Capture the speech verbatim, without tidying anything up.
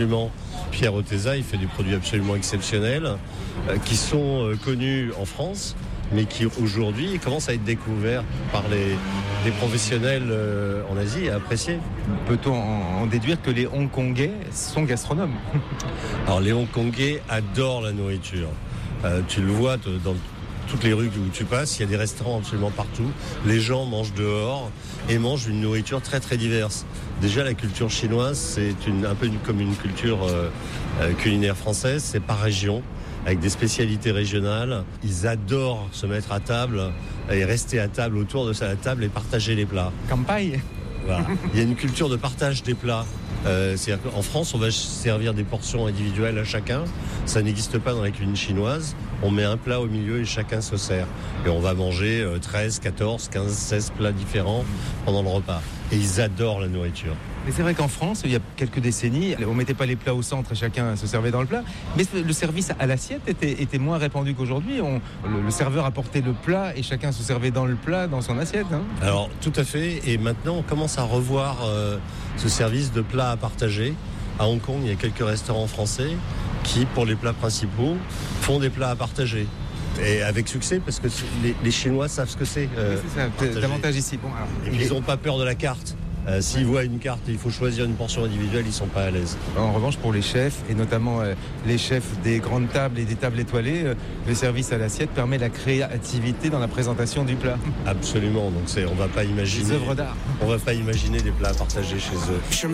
Pierre Oteza, il fait des produits absolument exceptionnels euh, qui sont euh, connus en France, mais qui aujourd'hui commencent à être découverts par les, les professionnels euh, en Asie et appréciés. Peut-on en, en déduire que les Hongkongais sont gastronomes? Alors les Hongkongais adorent la nourriture. Euh, tu le vois dans toutes les rues où tu passes, il y a des restaurants absolument partout. Les gens mangent dehors et mangent une nourriture très très diverse. Déjà, la culture chinoise, c'est une, un peu une, comme une culture euh, euh, culinaire française, c'est par région, avec des spécialités régionales. Ils adorent se mettre à table et rester à table autour de la table et partager les plats. Kampai. Voilà. Il y a une culture de partage des plats. Euh, c'est-à-dire qu'en France, on va servir des portions individuelles à chacun. Ça n'existe pas dans la cuisine chinoise. On met un plat au milieu et chacun se sert. Et on va manger treize, quatorze, quinze, seize plats différents pendant le repas. Et ils adorent la nourriture. Mais c'est vrai qu'en France, il y a quelques décennies, on mettait pas les plats au centre et chacun se servait dans le plat. Mais le service à l'assiette était, était moins répandu qu'aujourd'hui. On, le, le serveur apportait le plat et chacun se servait dans le plat, dans son assiette. Hein. Alors, tout à fait. Et maintenant, on commence à revoir euh, ce service de plats à partager. À Hong Kong, il y a quelques restaurants français qui, pour les plats principaux, font des plats à partager. Et avec succès, parce que les, les Chinois savent ce que c'est. Euh, oui, c'est ça, davantage ici. Bon, alors, et puis, ils n'ont pas peur de la carte. Euh, s'ils voient une carte et il faut choisir une portion individuelle, ils ne sont pas à l'aise. En revanche, pour les chefs, et notamment euh, les chefs des grandes tables et des tables étoilées, euh, le service à l'assiette permet la créativité dans la présentation du plat. Absolument. Donc c'est, on va pas imaginer. Des œuvres d'art. On va pas imaginer des plats à partager chez eux.